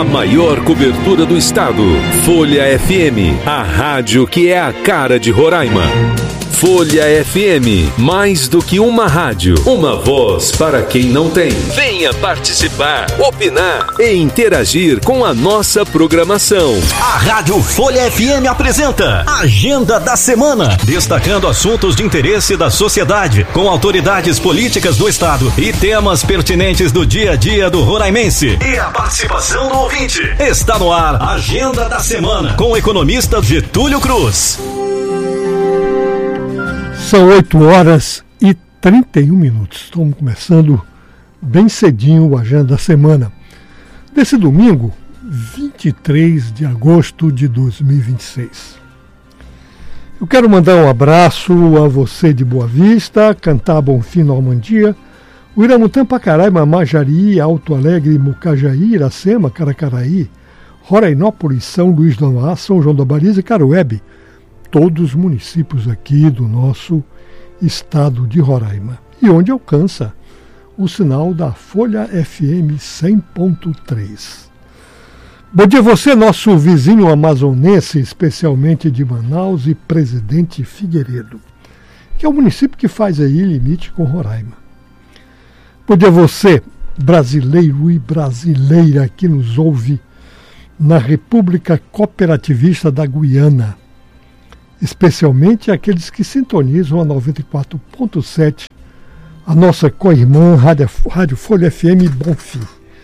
A maior cobertura do estado. Folha FM, a rádio que é a cara de Roraima. Folha FM, mais do que uma rádio, uma voz para quem não tem. Venha participar, opinar e interagir com a nossa programação. A Rádio Folha FM apresenta Agenda da Semana, destacando assuntos de interesse da sociedade, com autoridades políticas do estado e temas pertinentes do dia a dia do roraimense. E a participação do ouvinte. Está no ar, Agenda da Semana, com o economista Getúlio Cruz. São 8h31. Estamos começando bem cedinho o Agenda da Semana. Desse domingo, 23 de agosto de 2026. Eu quero mandar um abraço a você de Boa Vista, Cantar Bonfim, Normandia, Uiramutã, Pacaraima, Majari, Alto Alegre, Mucajaí, Iracema, Caracaraí, Rorainópolis, São Luís do Amapá, São João da Bariza e Caruebe. Todos os municípios aqui do nosso estado de Roraima. E onde alcança o sinal da Folha FM 100.3. Bom dia a você, nosso vizinho amazonense, especialmente de Manaus e Presidente Figueiredo, que é o município que faz aí limite com Roraima. Bom dia a você, brasileiro e brasileira que nos ouve na República Cooperativista da Guiana, especialmente aqueles que sintonizam a 94.7, a nossa co-irmã Rádio Folha FM Bonfim,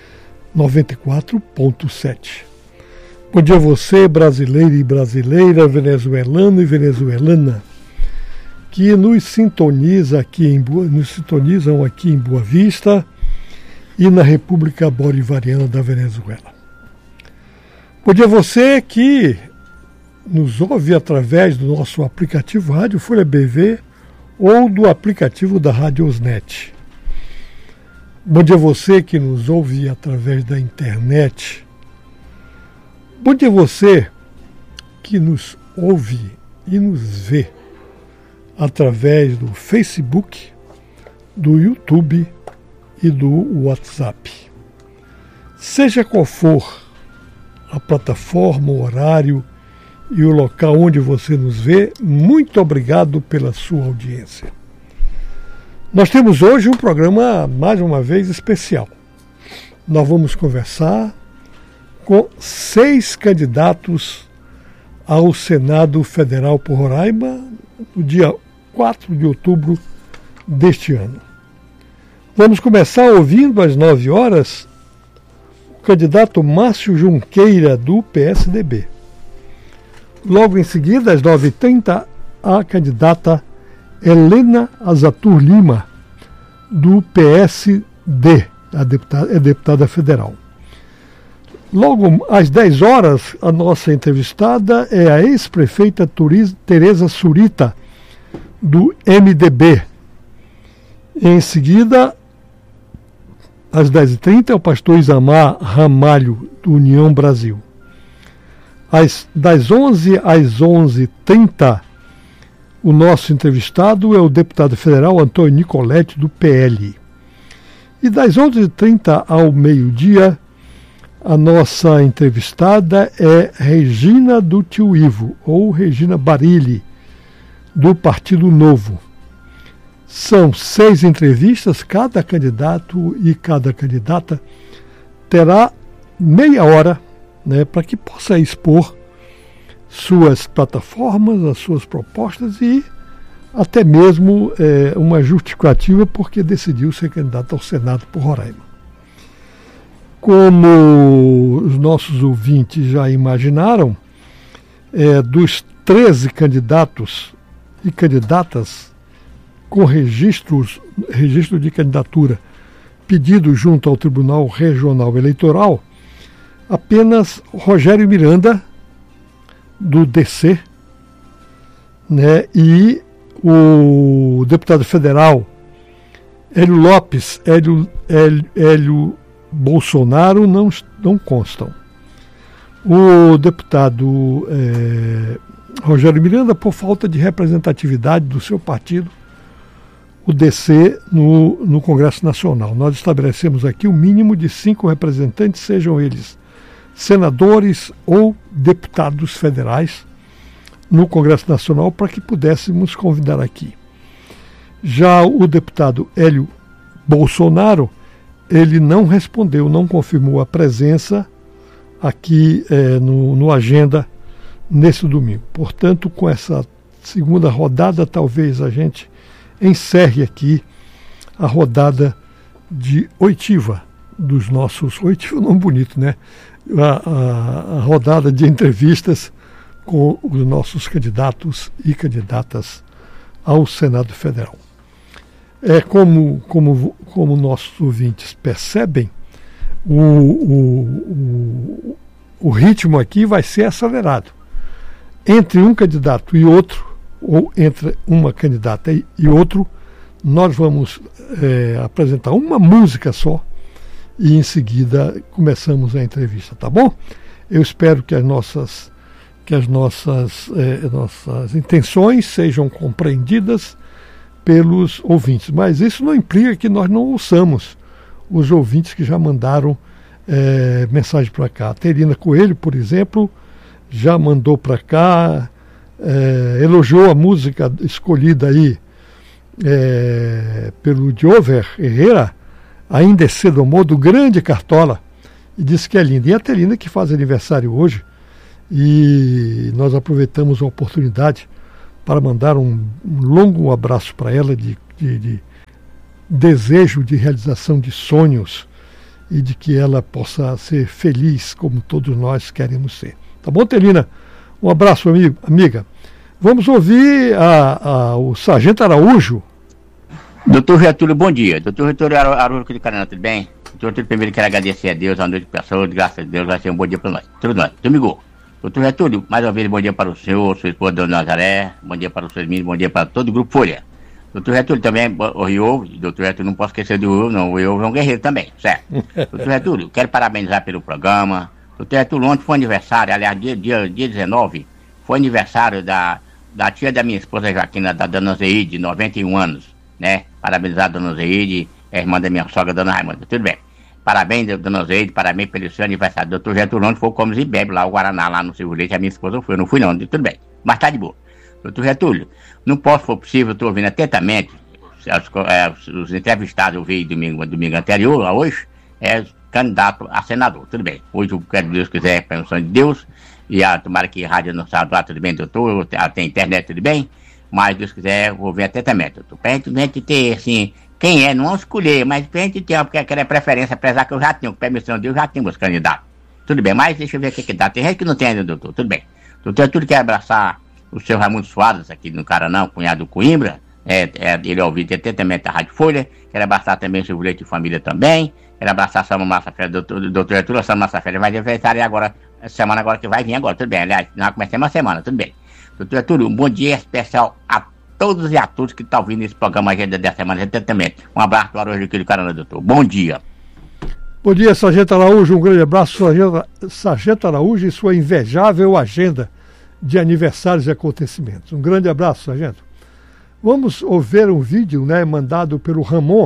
94.7. Bom dia a você, brasileiro e brasileira, venezuelano e venezuelana, que nos sintonizam aqui em Boa Vista e na República Bolivariana da Venezuela. Bom dia a você que nos ouve através do nosso aplicativo Rádio Folha BV ou do aplicativo da Radiosnet. Bom dia a você que nos ouve através da internet. Bom dia a você que nos ouve e nos vê através do Facebook, do YouTube e do WhatsApp. Seja qual for a plataforma, o horário e o local onde você nos vê, muito obrigado pela sua audiência. Nós temos hoje um programa, mais uma vez, especial. Nós vamos conversar com 6 candidatos ao Senado Federal por Roraima, no dia 4 de outubro deste ano. Vamos começar ouvindo às 9 horas o candidato Márcio Junqueira, do PSDB. Logo em seguida, às 9h30, a candidata Helena Azatur Lima, do PSD, é deputada federal. Logo às 10 horas, a nossa entrevistada é a ex-prefeita Tereza Surita, do MDB. Em seguida, às 10h30, o pastor Isamar Ramalho, do União Brasil. Das 11 às 11h30, o nosso entrevistado é o deputado federal Antônio Nicoletti, do PL. E das 11h30 ao meio-dia, a nossa entrevistada é Regina do Tio Ivo, ou Regina Barilli, do Partido Novo. São 6 entrevistas, cada candidato e cada candidata terá meia hora, para que possa expor suas plataformas, as suas propostas e até mesmo uma justificativa porque decidiu ser candidato ao Senado por Roraima. Como os nossos ouvintes já imaginaram, dos 13 candidatos e candidatas com registro de candidatura pedido junto ao Tribunal Regional Eleitoral, apenas Rogério Miranda, do DC, e o deputado federal Hélio Bolsonaro não constam. O deputado Rogério Miranda, por falta de representatividade do seu partido, o DC, no Congresso Nacional. Nós estabelecemos aqui o mínimo de 5 representantes, sejam eles senadores ou deputados federais no Congresso Nacional para que pudéssemos convidar aqui. Já o deputado Hélio Bolsonaro, ele não respondeu, não confirmou a presença aqui no Agenda nesse domingo. Portanto, com essa segunda rodada, talvez a gente encerre aqui a rodada de oitiva dos nossos... Oitiva é um nome bonito, né? A rodada de entrevistas com os nossos candidatos e candidatas ao Senado Federal. Como nossos ouvintes percebem, o ritmo aqui vai ser acelerado. Entre um candidato e outro, ou entre uma candidata e outro, nós vamos apresentar uma música só e em seguida começamos a entrevista, tá bom? Eu espero que as nossas intenções sejam compreendidas pelos ouvintes, mas isso não implica que nós não ouçamos os ouvintes que já mandaram mensagem para cá. A Terina Coelho, por exemplo, já mandou para cá, elogiou a música escolhida aí pelo Diover Herrera, Ainda é Cedo Amor, do grande Cartola, e disse que é linda. E a Terina, que faz aniversário hoje, e nós aproveitamos a oportunidade para mandar um longo abraço para ela de desejo de realização de sonhos e de que ela possa ser feliz como todos nós queremos ser. Tá bom, Terina? Um abraço, amiga. Vamos ouvir o Sargento Araújo. Doutor Getúlio, bom dia. Doutor Getúlio Araújo aqui do Canadá, tudo bem? Doutor Getúlio, primeiro quero agradecer a Deus, a noite de pessoa, graças a Deus vai ser um bom dia para nós. Tudo nós. Domingo. Doutor Getúlio, mais uma vez, bom dia para o senhor, sua esposa, Dona Nazaré, bom dia para os seus meninos, bom dia para todo o Grupo Folha. Doutor Getúlio também, o Rio, doutor Getúlio, não posso esquecer do Rio, não, o Rio é um guerreiro também, certo? Doutor Getúlio, quero parabenizar pelo programa. Doutor Getúlio, ontem foi aniversário, aliás, dia 19, foi aniversário da tia da minha esposa Joaquina, da Dona Zeide, de 91 anos, né? Parabenizar a Dona Zeide, a irmã da minha sogra, Dona Raimunda, tudo bem. Parabéns, Dona Zeide, parabéns pelo seu aniversário. Doutor Getúlio, ontem foi Comes e Bebe, lá o Guaraná, lá no Silvio Leite, a minha esposa foi, eu não fui não, tudo bem, mas tá de boa. Doutor Getúlio, não posso, se for possível, estou ouvindo atentamente os entrevistados, eu vi domingo anterior, a hoje, candidato a senador, tudo bem. Hoje, eu quero, Deus quiser, a de Deus, e tomara que a rádio não saia lá, tudo bem, doutor, tem internet, tudo bem, mas Deus quiser, vou ver atentamente, doutor. Pra gente ter, assim, quem não escolher, mas pra gente ter, porque aquela preferência, apesar que eu já tenho, com permissão de Deus, já tenho meus candidatos. Tudo bem, mas deixa eu ver o que dá. Tem gente que não tem, doutor, tudo bem. Doutor, tudo quer abraçar o seu Raimundo Soares, aqui no Caranão, cunhado do Coimbra, ele é ouvido atentamente da Rádio Folha, quero abraçar também o seu Leite de Família também, quero abraçar a Sama Massa Félix, doutor Getúlio, a Sama Massa Félix vai aniversário agora, semana agora que vai vir agora, tudo bem, aliás, nós começamos a semana, tudo bem. Doutor Getúlio, um bom dia especial a todos e a todos que estão ouvindo esse programa Agenda dessa semana, atentamente. Um abraço para o do Caranã, doutor. Bom dia. Bom dia, Sargento Araújo, um grande abraço, Sargento Araújo e sua invejável agenda de aniversários e acontecimentos. Um grande abraço, Sargento. Vamos ouvir um vídeo, mandado pelo Ramon.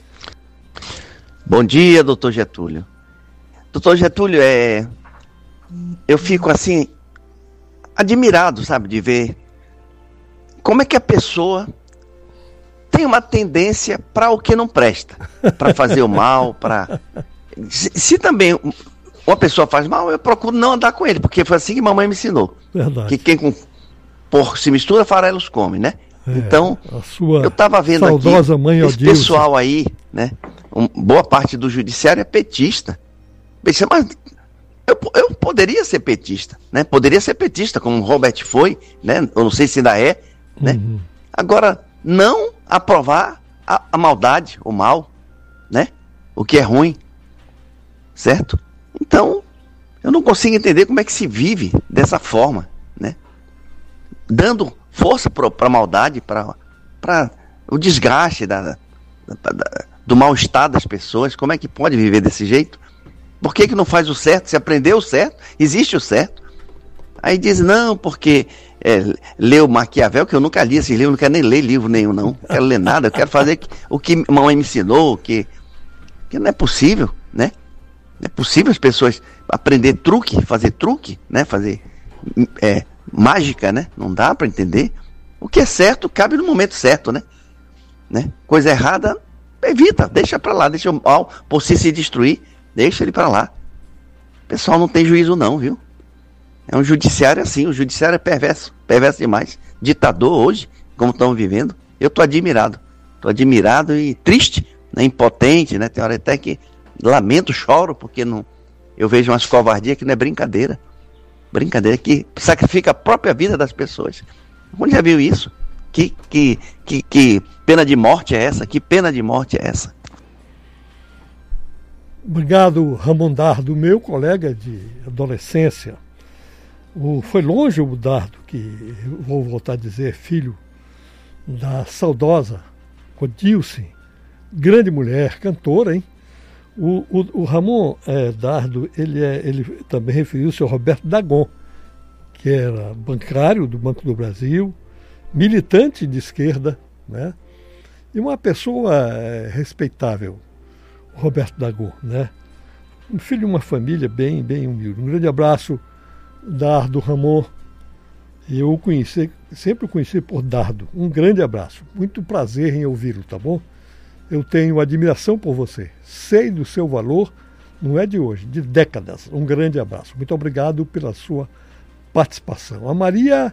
Bom dia, doutor Getúlio. Doutor Getúlio, eu fico assim, admirado, sabe, de ver como é que a pessoa tem uma tendência para o que não presta, para fazer o mal, para... Se também uma pessoa faz mal, eu procuro não andar com ele, porque foi assim que mamãe me ensinou. Verdade. Que quem com porco se mistura, farelos come, né? Então, eu estava vendo aqui, esse pessoal aí, né? Boa parte do judiciário é petista. Mas eu poderia ser petista, né? Poderia ser petista, como o Robert foi, né? Eu não sei se ainda é, né? Uhum. Agora, não aprovar a maldade, o mal, né? O que é ruim, certo? Então, eu não consigo entender como é que se vive dessa forma, né? Dando força para a maldade, para o desgaste do mal-estar das pessoas. Como é que pode viver desse jeito? Por que não faz o certo? Se aprendeu o certo, existe o certo. Aí diz, não, porque leu Maquiavel, que eu nunca li esses livros, não quero nem ler livro nenhum, não. Não quero ler nada, eu quero fazer o que mamãe me ensinou, que não é possível, né? Não é possível as pessoas aprender truque, fazer truque, né? Fazer mágica, né? Não dá para entender. O que é certo cabe no momento certo, né? Coisa errada, evita, deixa para lá, deixa o mal por si se destruir, deixa ele para lá. O pessoal não tem juízo não, viu? É um judiciário assim, o judiciário é perverso demais. Ditador hoje, como estão vivendo, eu tô admirado e triste, né? Impotente, né? Tem hora até que lamento, choro, porque eu vejo umas covardias que não é brincadeira que sacrifica a própria vida das pessoas. Onde já viu isso? Que pena de morte é essa? Que pena de morte é essa? Obrigado, Ramon Dardo, meu colega de adolescência. Foi longe o Dardo, que vou voltar a dizer, filho da saudosa Odilce, grande mulher, cantora, hein? O Ramon Dardo, ele também referiu-se ao Roberto Dagon, que era bancário do Banco do Brasil, militante de esquerda, né? E uma pessoa respeitável, o Roberto Dagon, né? Um filho de uma família bem humilde. Um grande abraço, Dardo, Ramon. Eu sempre o conheci por Dardo. Um grande abraço. Muito prazer em ouvi-lo, tá bom? Eu tenho admiração por você. Sei do seu valor, não é de hoje, de décadas. Um grande abraço. Muito obrigado pela sua participação. Maria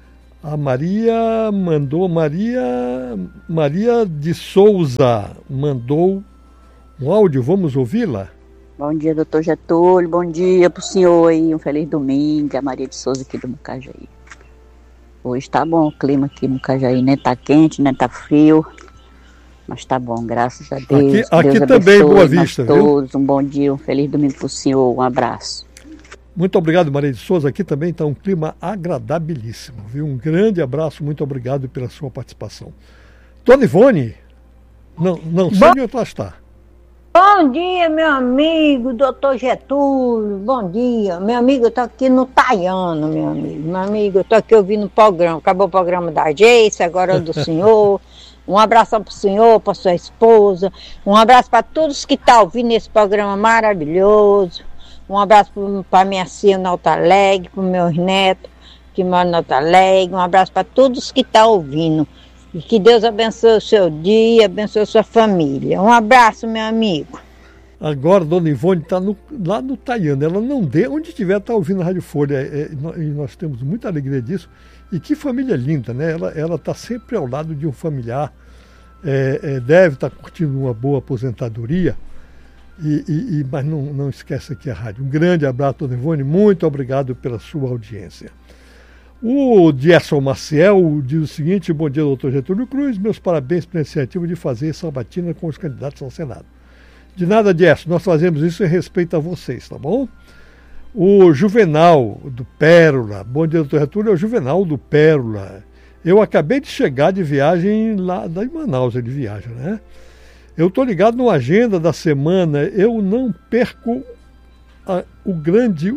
de Souza mandou um áudio. Vamos ouvi-la? Bom dia, doutor Getúlio. Bom dia para o senhor aí. Um feliz domingo. A Maria de Souza aqui do Mucajaí. Hoje tá bom o clima aqui no Mucajaí, né? Tá quente, né? Tá frio. Mas tá bom, graças a Deus. Aqui Deus também, Boa Vista, todos, viu? Um bom dia, um feliz domingo para o senhor. Um abraço. Muito obrigado, Maria de Souza. Aqui também está um clima agradabilíssimo, viu? Um grande abraço, muito obrigado pela sua participação. Dona Ivone, não sei onde ela está. Bom dia, meu amigo, doutor Getúlio. Bom dia. Meu amigo, eu estou aqui no Taiano, meu amigo. Meu amigo, eu estou aqui ouvindo o programa. Acabou o programa da Jace, agora é do senhor. Um abraço para o senhor, para sua esposa. Um abraço para todos que estão ouvindo esse programa maravilhoso. Um abraço para minha filha no Alto Alegre, para os meus netos que moram no Alto Alegre. Um abraço para todos que estão ouvindo. E que Deus abençoe o seu dia, abençoe a sua família. Um abraço, meu amigo. Agora, Dona Ivone está lá no Taiano. Ela não dê, onde estiver, está ouvindo a Rádio Folha. E nós temos muita alegria disso. E que família linda, né? Ela está sempre ao lado de um familiar. Deve estar curtindo uma boa aposentadoria. Mas não esquece aqui a rádio. Um grande abraço, Dona Ivone. Muito obrigado pela sua audiência. O Gerson Maciel diz o seguinte: bom dia, doutor Getúlio Cruz. Meus parabéns pela iniciativa de fazer sabatina com os candidatos ao Senado. De nada, Gerson. Nós fazemos isso em respeito a vocês, tá bom? O Juvenal do Pérola. Bom dia, doutor Getúlio. É o Juvenal do Pérola. Eu acabei de chegar de viagem lá em Manaus. Ele viaja, né? Eu estou ligado na agenda da semana. Eu não perco o grande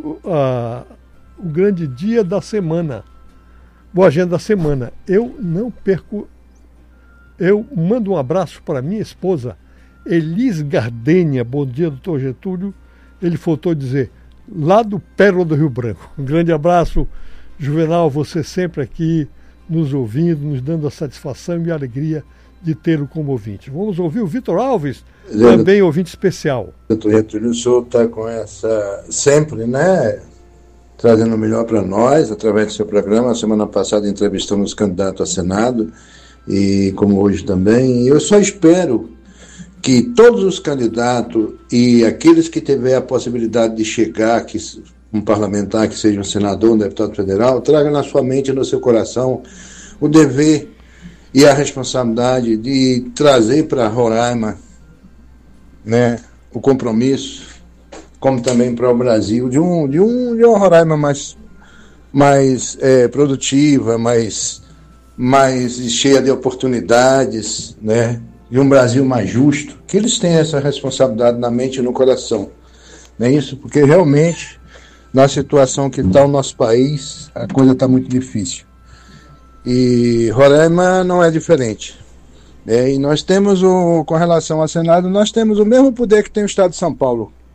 dia da semana. Boa agenda da semana. Eu não perco. Eu mando um abraço para minha esposa, Elis Gardênia. Bom dia, doutor Getúlio. Ele faltou dizer, lá do Pérola do Rio Branco. Um grande abraço, Juvenal. Você sempre aqui nos ouvindo, nos dando a satisfação e a alegria de tê-lo como ouvinte. Vamos ouvir o Vitor Alves, também ouvinte especial. Doutor Getúlio, o senhor está com essa sempre, né? Trazendo o melhor para nós, através do seu programa. A semana passada entrevistamos o candidato a Senado, e como hoje também. Eu só espero que todos os candidatos e aqueles que tiver a possibilidade de chegar, que um parlamentar, que seja um senador, um deputado federal, traga na sua mente e no seu coração o dever e a responsabilidade de trazer para Roraima, né, o compromisso, como também para o Brasil, de uma Roraima mais produtiva, mais cheia de oportunidades, né, de um Brasil mais justo, que eles tenham essa responsabilidade na mente e no coração. Não é isso? Porque realmente, na situação que está o nosso país, a coisa está muito difícil. E Roraima não é diferente. E nós temos, com relação ao Senado, nós temos o mesmo poder que tem o Estado de São Paulo,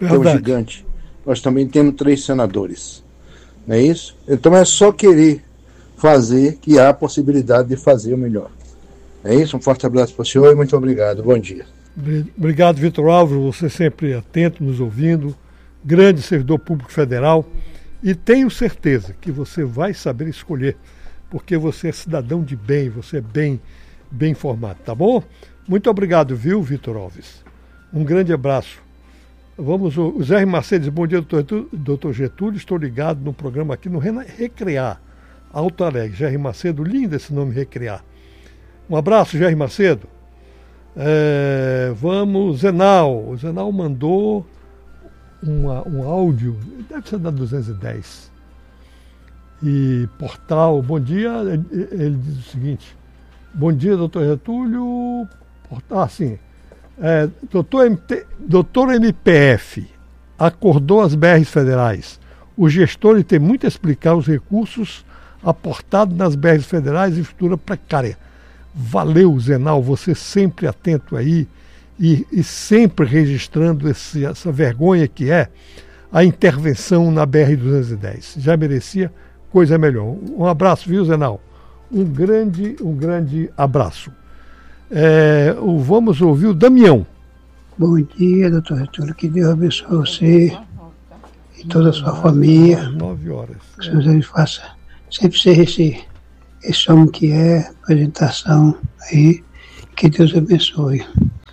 que é um gigante, nós também temos 3 senadores. Não é isso? Então é só querer fazer que há a possibilidade de fazer o melhor. É isso? Um forte abraço para o senhor e muito obrigado. Bom dia. Obrigado, Vitor Álvaro, você sempre atento, nos ouvindo, grande servidor público federal, e tenho certeza que você vai saber escolher, porque você é cidadão de bem, você é bem informado, tá bom? Muito obrigado, viu, Vitor Alves? Um grande abraço. Vamos, o Zé Macedo diz, bom dia, doutor Getúlio, estou ligado no programa aqui no Recrear, Alto Alegre. Jair Macedo, lindo esse nome, Recrear. Um abraço, Jair Macedo. Vamos, Zenal. O Zenal mandou um áudio, deve ser da 210. E portal, bom dia, ele diz o seguinte: bom dia, doutor Getúlio. Sim. Doutor MPF acordou as BRs federais. O gestor tem muito a explicar os recursos aportados nas BRs federais e estrutura precária. Valeu, Zenal, você sempre atento aí e sempre registrando essa vergonha que é a intervenção na BR-210. Já merecia coisa melhor. Um abraço, viu, Zenal? Um grande abraço. Vamos ouvir o Damião. Bom dia, doutor Getúlio. Que Deus abençoe você e toda a sua família. 9 horas. Que o Senhor faça sempre ser esse homem que é, apresentação aí. Que Deus abençoe.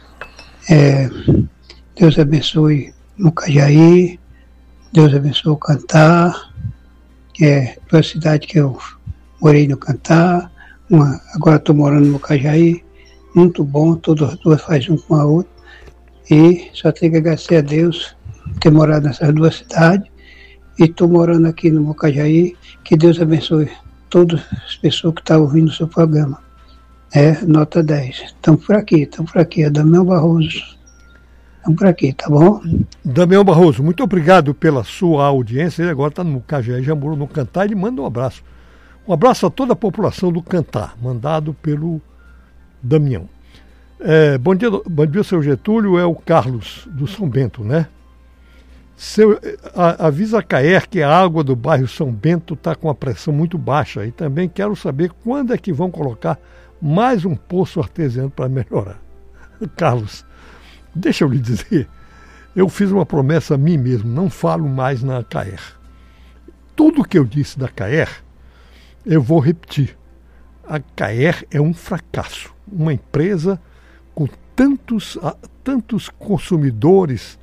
Deus abençoe Mucajaí. Deus abençoe o Cantar. Toda a cidade que eu morei no Cantar. Agora estou morando no Mucajaí. Muito bom, todas as duas fazem um com a outra. E só tenho que agradecer a Deus por ter morado nessas 2 cidades. E estou morando aqui no Mucajaí. Que Deus abençoe todas as pessoas que estão ouvindo o seu programa. Nota 10. Estamos por aqui. É Damião Barroso. Estamos por aqui, tá bom? Damião Barroso, muito obrigado pela sua audiência. Ele agora está no Mucajaí, já morou no Cantar. Ele manda um abraço. Um abraço a toda a população do Cantar, mandado pelo Damião. Bom dia, seu Getúlio, é o Carlos do São Bento, né? Avisa a CAER que a água do bairro São Bento está com a pressão muito baixa e também quero saber quando é que vão colocar mais um poço artesiano para melhorar. Carlos, deixa eu lhe dizer, eu fiz uma promessa a mim mesmo, não falo mais na CAER. Tudo que eu disse da CAER, eu vou repetir. A CAER é um fracasso, uma empresa com tantos consumidores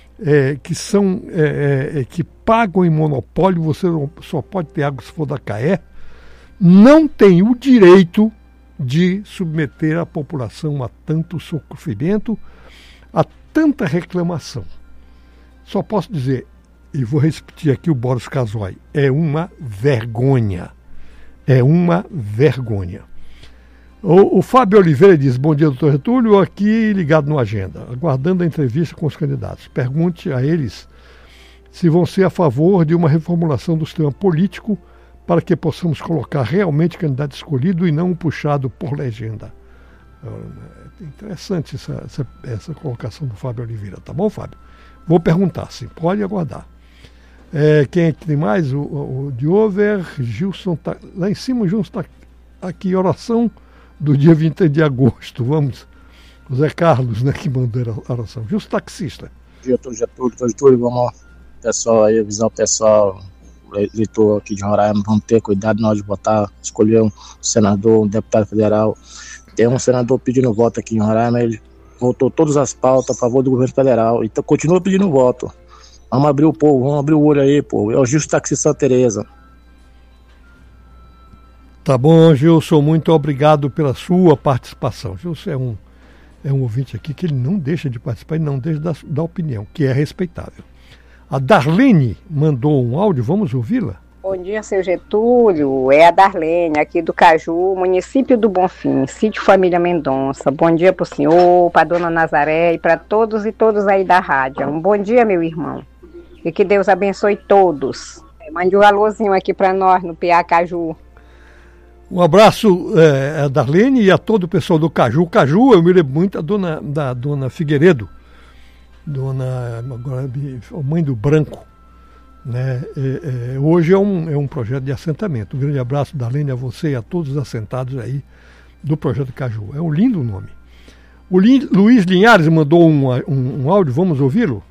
que pagam em monopólio, você só pode ter água se for da CAER, não tem o direito de submeter a população a tanto sofrimento, a tanta reclamação. Só posso dizer, e vou repetir aqui o Boris Casoy, é uma vergonha. É uma vergonha. O Fábio Oliveira diz, bom dia, doutor Getúlio, aqui ligado no Agenda, aguardando a entrevista com os candidatos. Pergunte a eles se vão ser a favor de uma reformulação do sistema político para que possamos colocar realmente candidato escolhido e não puxado por legenda. É interessante essa colocação do Fábio Oliveira, tá bom, Fábio? Vou perguntar, sim, pode aguardar. Quem é que tem mais? O Diover, Gilson, tá, lá em cima o Gilson está aqui, oração do dia 20 de agosto. Vamos, o Zé Carlos, né, que mandou a oração. Gilson, taxista. Doutor Getúlio, vamos, pessoal aí, avisar o pessoal, eleitor aqui de Roraima, vamos ter cuidado na hora de votar, escolher um senador, um deputado federal. Tem um senador pedindo voto aqui em Roraima, ele votou todas as pautas a favor do governo federal, então continua pedindo voto. Vamos abrir o povo, vamos abrir o olho aí, pô. É o Gilson Taxista Santa Teresa. Tá bom, Gilson, muito obrigado pela sua participação. Gilson é um ouvinte aqui que ele não deixa de participar e não deixa da opinião, que é respeitável. A Darlene mandou um áudio, vamos ouvi-la? Bom dia, seu Getúlio. É a Darlene, aqui do Caju, município do Bonfim, sítio Família Mendonça. Bom dia para o senhor, para a dona Nazaré e para todos e todas aí da rádio. Um bom dia, meu irmão. E que Deus abençoe todos. Mande um alôzinho aqui para nós no PA Caju. Um abraço a Darlene e a todo o pessoal do Caju. Caju, eu me lembro muito da dona Figueiredo, Mãe do Branco, né? Hoje é um projeto de assentamento. Um grande abraço, Darlene, a você e a todos os assentados aí do Projeto Caju. É um lindo nome. O Luiz Linhares mandou um áudio, vamos ouvi-lo?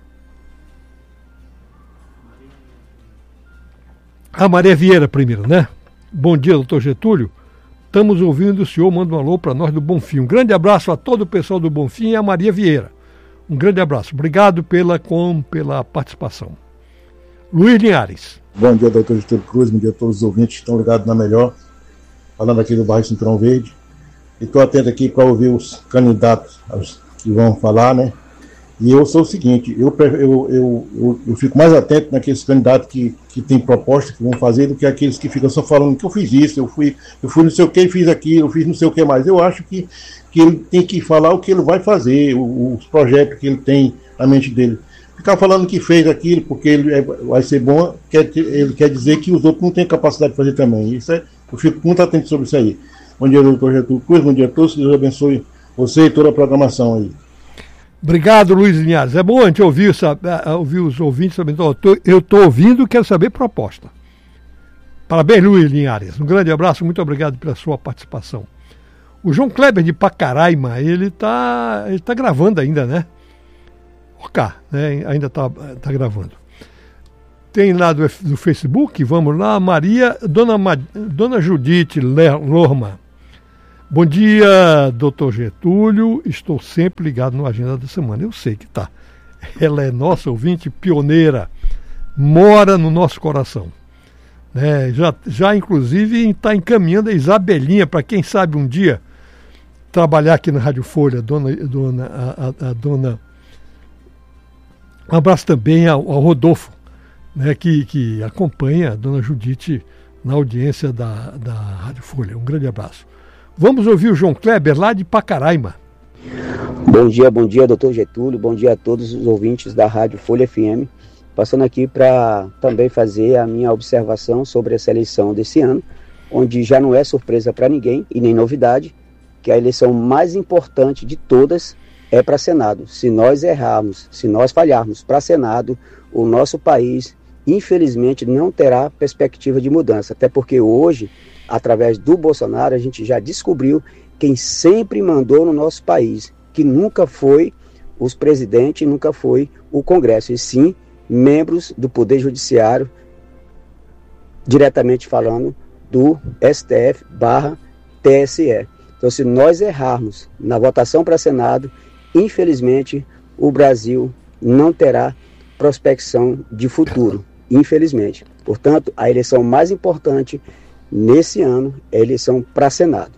A Maria Vieira primeiro, né? Bom dia, doutor Getúlio. Estamos ouvindo o senhor, manda um alô para nós do Bonfim. Um grande abraço a todo o pessoal do Bonfim e a Maria Vieira. Um grande abraço. Obrigado pela participação. Luiz Linhares. Bom dia, doutor Getúlio Cruz. Bom dia a todos os ouvintes que estão ligados na Melhor. Falando aqui do bairro Cinturão Verde. E estou atento aqui para ouvir os candidatos que vão falar, né? E eu sou o seguinte, eu fico mais atento naqueles candidatos que têm propostas que vão fazer do que aqueles que ficam só falando que eu fiz isso, eu fui não sei o que, fiz aquilo, eu fiz não sei o que mais. Eu acho que ele tem que falar o que ele vai fazer, os projetos que ele tem na mente dele. Ficar falando que fez aquilo porque ele vai ser bom, ele quer dizer que os outros não têm capacidade de fazer também. Eu fico muito atento sobre isso aí. Bom dia, doutor Getúlio Cruz, bom dia a todos, que Deus abençoe você e toda a programação aí. Obrigado, Luiz Linhares. É bom a gente ouvir os ouvintes também. Eu estou ouvindo e quero saber proposta. Parabéns, Luiz Linhares. Um grande abraço, muito obrigado pela sua participação. O João Kleber de Pacaraima, ele tá gravando ainda, né? Né? Ainda está gravando. Tem lá do Facebook, vamos lá, Dona Judite Lorma. Bom dia, doutor Getúlio. Estou sempre ligado no Agenda da Semana. Eu sei que tá. Ela é nossa ouvinte pioneira. Mora no nosso coração. Né? Já inclusive, está encaminhando a Isabelinha para quem sabe um dia trabalhar aqui na Rádio Folha. A dona... Um abraço também ao Rodolfo, né, que acompanha a dona Judite na audiência da Rádio Folha. Um grande abraço. Vamos ouvir o João Kleber, lá de Pacaraima. Bom dia, doutor Getúlio. Bom dia a todos os ouvintes da Rádio Folha FM. Passando aqui para também fazer a minha observação sobre essa eleição desse ano, onde já não é surpresa para ninguém e nem novidade, que a eleição mais importante de todas é para Senado. Se nós errarmos, se nós falharmos para Senado, o nosso país, infelizmente, não terá perspectiva de mudança. Até porque hoje, através do Bolsonaro, a gente já descobriu quem sempre mandou no nosso país, que nunca foi os presidentes, nunca foi o Congresso, e sim membros do Poder Judiciário, diretamente falando do STF/TSE. Então, se nós errarmos na votação para Senado, infelizmente, o Brasil não terá prospecção de futuro, infelizmente. Portanto, a eleição mais importante nesse ano é a eleição para Senado.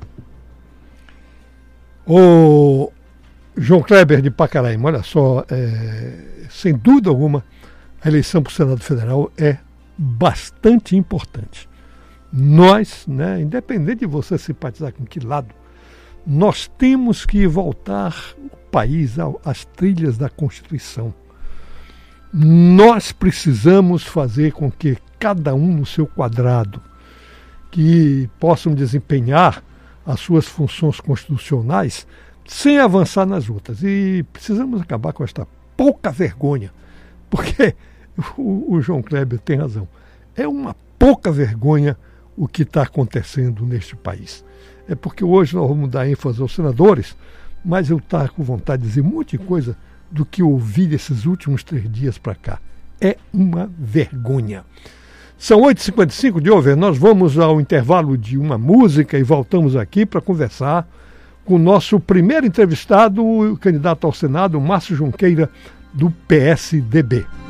O João Kleber de Pacaraima, olha só, sem dúvida alguma, a eleição para o Senado Federal é bastante importante. Nós, né, independente de você simpatizar com que lado, nós temos que voltar o país às trilhas da Constituição. Nós precisamos fazer com que cada um no seu quadrado, que possam desempenhar as suas funções constitucionais sem avançar nas outras. E precisamos acabar com esta pouca vergonha, porque o João Kleber tem razão. É uma pouca vergonha o que está acontecendo neste país. É porque hoje nós vamos dar ênfase aos senadores, mas eu estou com vontade de dizer um monte de coisa do que eu ouvi desses últimos 3 dias para cá. É uma vergonha. São 8h55 de over, nós vamos ao intervalo de uma música e voltamos aqui para conversar com o nosso primeiro entrevistado, o candidato ao Senado, Márcio Junqueira, do PSDB.